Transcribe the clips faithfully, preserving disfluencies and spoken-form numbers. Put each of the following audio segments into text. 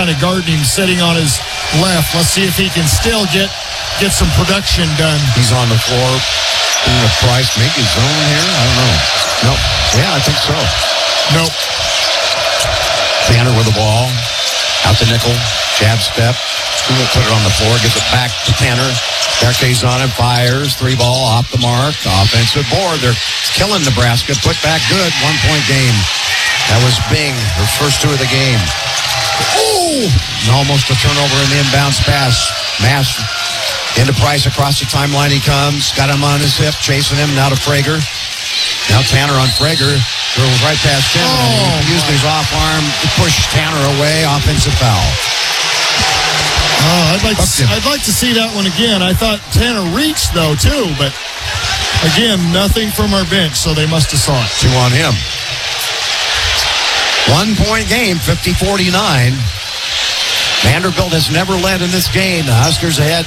kind of guarding him sitting on his left. Let's see if he can still get get some production done. He's on the floor. In the Price, maybe zone here? I don't know. Nope. Yeah, I think so. Nope. Tanner with the ball. Out to nickel. Jab step. He won't put it on the floor. Gives it back to Tanner. Berkey's on him. Fires. Three ball off the mark. Offensive board. They're killing Nebraska. Put back good. One point game. That was Bing. Her first two of the game. Oh! And almost a turnover in the inbounds pass. Mass into Price across the timeline he comes. Got him on his hip. Chasing him. Now to Frager. Now Tanner on Frager. Goes right past him. Oh, and used his off arm to push Tanner away. Offensive foul. Oh, I'd like to, I'd like to see that one again. I thought Tanner reached, though, too. But, again, nothing from our bench, so they must have saw it. Two on him. One-point game, fifty forty-nine. Vanderbilt has never led in this game. The Huskers ahead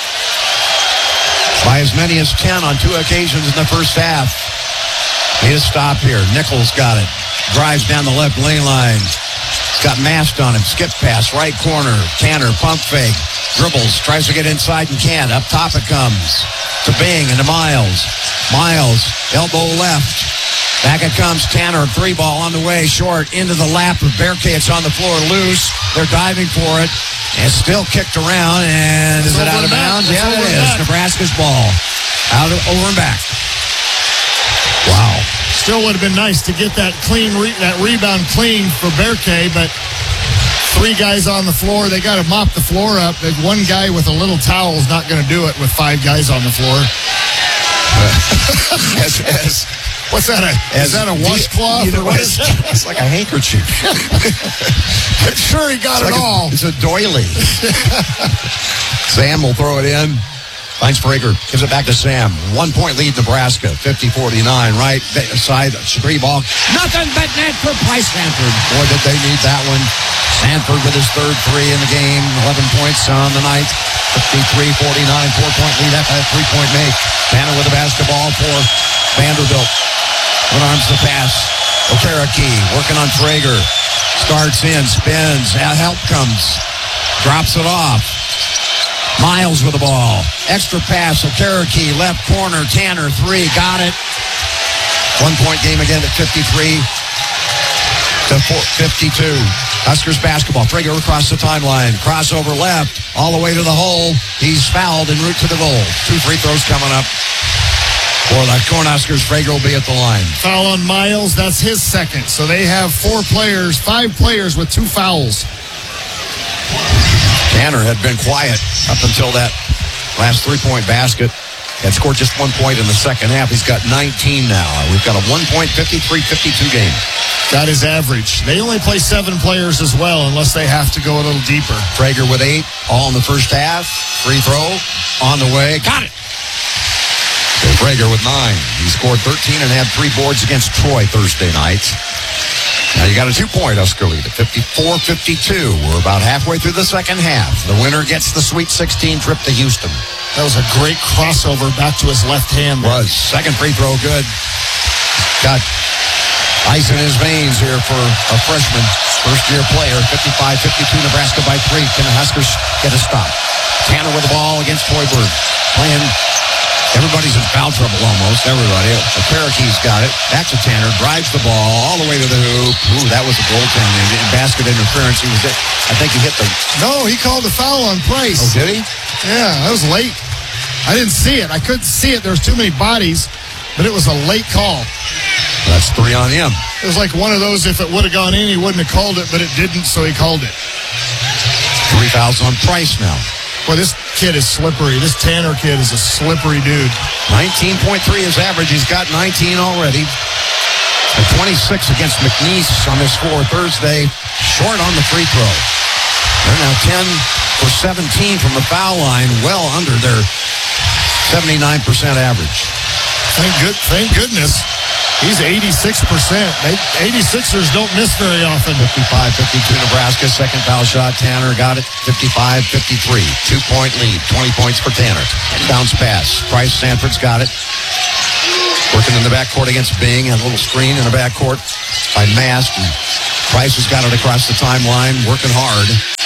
by as many as ten on two occasions in the first half. Need a stop here. Nichols got it. Drives down the left lane line. He's got Mast on him. Skip pass, right corner. Tanner, pump fake. Dribbles, tries to get inside and can't. Up top it comes. To Bing and to Miles. Miles, elbow left. Back it comes. Tanner, three ball on the way. Short, into the lap of Berkey. It's on the floor, loose. They're diving for it. And still kicked around. And is it out of bounds? Yeah, it is. Nebraska's ball. Out of, over and back. Wow. Still would have been nice to get that clean, re- that rebound clean for Berkey, but three guys on the floor. They got to mop the floor up. One guy with a little towel is not going to do it with five guys on the floor. as, as, What's that? A, as, is that a washcloth? You know, it's, it's like a handkerchief. I'm sure he got it's it like all. A, it's a doily. Sam will throw it in. Finds Frager. Gives it back to Sam. One-point lead, Nebraska. fifty forty-nine. Right side. Three ball. Nothing but net for Price Sanford. Boy, did they need that one. Sanford with his third three in the game. eleven points on the night. fifty-three forty-nine. Four-point lead after that three-point make. Tanner with the basketball for Vanderbilt. One arms the pass. Okereke working on Frager. Starts in. Spins. Help comes. Drops it off. Miles with the ball. Extra pass. Okereke, left corner. Tanner, three. Got it. One-point game again at fifty-three to fifty-two. Huskers basketball. Frager across the timeline. Crossover left. All the way to the hole. He's fouled en route to the goal. Two free throws coming up for the Cornhuskers. Frager will be at the line. Foul on Miles. That's his second. So they have four players, five players with two fouls. Tanner had been quiet up until that last three-point basket. Had scored just one point in the second half. He's got nineteen now. We've got a one-point, fifty-three fifty-two game. That is average. They only play seven players as well unless they have to go a little deeper. Frager with eight, all in the first half. Free throw on the way. Got it. So Frager with nine. He scored thirteen and had three boards against Troy Thursday night. Now you got a two-point Husker lead at fifty-four fifty-two. We're about halfway through the second half. The winner gets the Sweet sixteen trip to Houston. That was a great crossover back to his left hand. Was. Second free throw good. Got ice in his veins here for a freshman, first-year player. fifty-five fifty-two, Nebraska by three. Can the Huskers get a stop? Tanner with the ball against Hoiberg. Playing... Everybody's in foul trouble almost. Everybody. Okereke's got it. Back to Tanner. Drives the ball all the way to the hoop. Ooh, that was a goaltending. Basket interference. He was. I think he hit the... No, he called a foul on Price. Oh, did he? Yeah, that was late. I didn't see it. I couldn't see it. There was too many bodies, but it was a late call. That's three on him. It was like one of those, if it would have gone in, he wouldn't have called it, but it didn't, so he called it. Three fouls on Price now. Boy, this kid is slippery. This Tanner kid is a slippery dude. nineteen point three is average. He's got nineteen already. A twenty-six against McNeese on this score Thursday. Short on the free throw. They're now ten for seventeen from the foul line. Well under their seventy-nine percent average. Thank good. Thank goodness. He's eighty-six percent. They, eighty-sixers don't miss very often. fifty-five fifty-two Nebraska. Second foul shot. Tanner got it. fifty-five fifty-three. Two-point lead. twenty points for Tanner. Bounce pass. Price Sanford's got it. Working in the backcourt against Bing. A little screen in the backcourt by Mast. And Price has got it across the timeline. Working hard.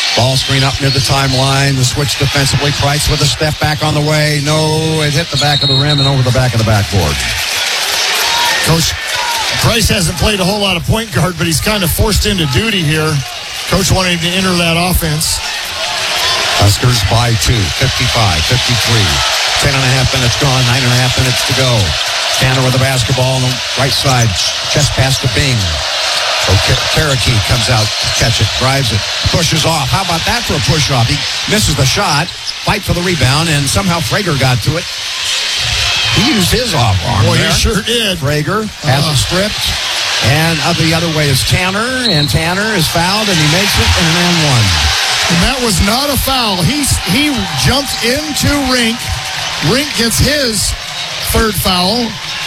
Ball screen up near the timeline. The switch defensively. Price with a step back on the way. No, it hit the back of the rim and over the back of the backboard. Coach Price hasn't played a whole lot of point guard, but he's kind of forced into duty here. Coach wanted him to enter that offense. Huskers by two, fifty-five fifty-three. Ten and a half minutes gone, nine and a half minutes to go. Tanner with the basketball on the right side. Chest pass to Bing. Cherokee comes out to catch it, drives it, pushes off. How about that for a push-off? He misses the shot, fight for the rebound, and somehow Frager got to it. He used his off arm Boy, there. he sure did. Frager has uh. it stripped. And uh, the other way is Tanner, and Tanner is fouled, and he makes it, and an and one. And that was not a foul. He's, he jumped into Rink. Rink gets his third foul.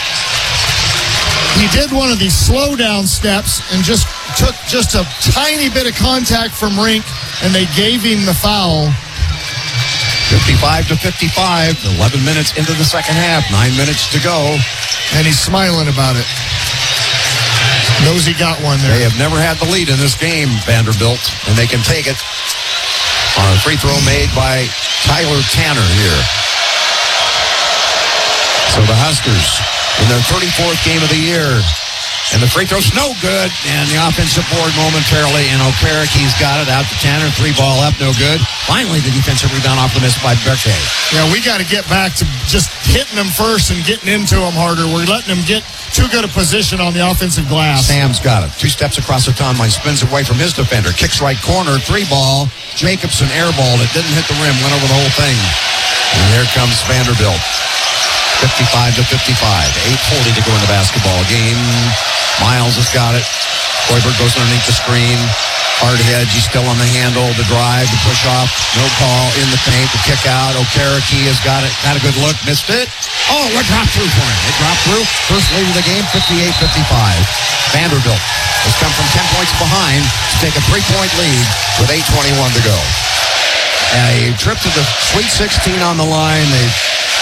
He did one of these slow down steps and just took just a tiny bit of contact from Rink, and they gave him the foul. fifty-five to fifty-five, eleven minutes into the second half, nine minutes to go. And he's smiling about it. Knows he got one there. They have never had the lead in this game, Vanderbilt, and they can take it on a free throw made by Tyler Tanner here. So the Huskers in their thirty-fourth game of the year. And the free throw's no good. And the offensive board momentarily. And Okereke's got it out to Tanner. Three ball up, no good. Finally, the defensive rebound off the miss by Berkay. Yeah, we got to get back to just hitting them first and getting into them harder. We're letting them get too good a position on the offensive glass. Sam's got it. Two steps across the timeline. Spins away from his defender. Kicks right corner. Three ball. Jacobson airballed it. Didn't hit the rim. Went over the whole thing. And here comes Vanderbilt. fifty-five to fifty-five. eight forty to go in the basketball game. Miles has got it. Hoiberg goes underneath the screen. Hard hedge. He's still on the handle. The drive. The push off. No call. In the paint. The kick out. Okereke has got it. Had a good look. Missed it. Oh, it dropped through for him. It dropped through. First lead of the game. fifty-eight fifty-five. Vanderbilt has come from ten points behind to take a three-point lead with eight twenty-one to go. A trip to the Sweet sixteen on the line. They've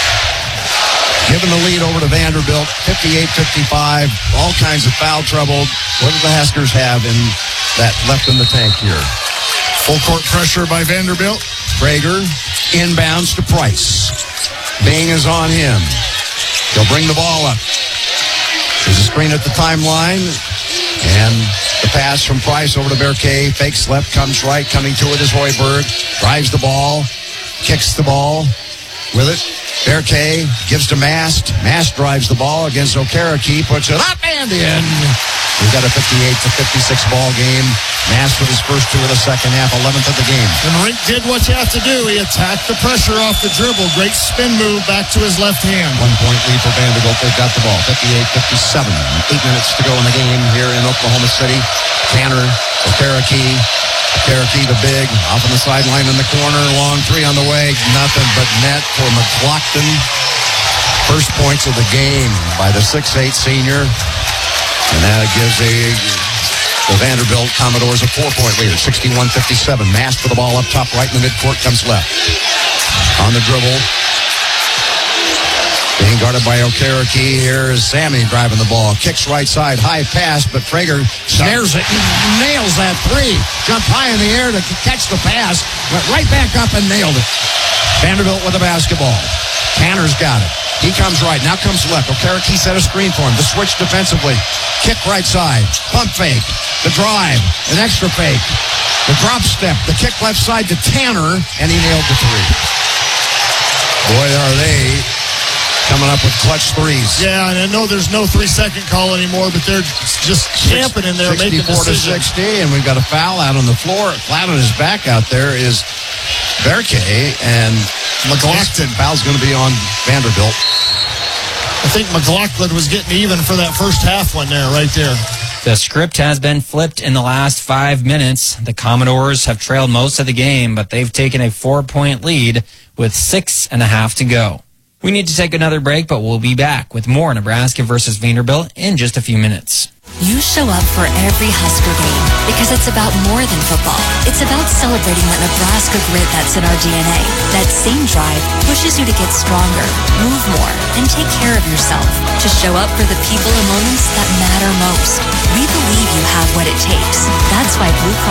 given the lead over to Vanderbilt, fifty-eight fifty-five, all kinds of foul trouble. What do the Huskers have in that left in the tank here? Full court pressure by Vanderbilt. Frager inbounds to Price. Bing is on him. He'll bring the ball up. There's a screen at the timeline. And the pass from Price over to Berkay. Fakes left, comes right. Coming to it is Hoiberg. Drives the ball. Kicks the ball. With it, Berkay gives to Mast. Mast drives the ball against Okereke, puts it up and in. We've got a fifty-eight to fifty-six ball game. Mast with his first two of the second half, eleventh of the game. And Rink did what you have to do. He attacked the pressure off the dribble. Great spin move back to his left hand. One point lead for Vanderbilt. They've got the ball. fifty-eight fifty-seven. Eight minutes to go in the game here in Oklahoma City. Tanner, Okereke. Cherokee the big, off on the sideline in the corner, long three on the way, nothing but net for McLaughlin. First points of the game by the six eight senior. And that gives a, the Vanderbilt Commodores a four-point lead, sixty-one fifty-seven. Mast for the ball up top right in the midcourt, comes left. On the dribble. Being guarded by Okereke. Here is Sammy driving the ball. Kicks right side. High pass, but Frager snares it and nails that three. Jumped high in the air to catch the pass. Went right back up and nailed it. Vanderbilt with the basketball. Tanner's got it. He comes right. Now comes left. Okereke set a screen for him. The switch defensively. Kick right side. Pump fake. The drive. An extra fake. The drop step. The kick left side to Tanner, and he nailed the three. Boy, are they coming up with clutch threes. Yeah, and I know there's no three-second call anymore, but they're just camping in there, making decisions. sixty-four to sixty, and we've got a foul out on the floor. Flat on his back out there is Berkay, and McLaughlin. Foul's going to be on Vanderbilt. I think McLaughlin was getting even for that first half one there, right there. The script has been flipped in the last five minutes. The Commodores have trailed most of the game, but they've taken a four-point lead with six and a half to go. We need to take another break, but we'll be back with more Nebraska versus Vanderbilt in just a few minutes. You show up for every Husker game because it's about more than football. It's about celebrating that Nebraska grit that's in our D N A. That same drive pushes you to get stronger, move more, and take care of yourself. To show up for the people and moments that matter most. We believe you have what it takes. That's why Blue Cross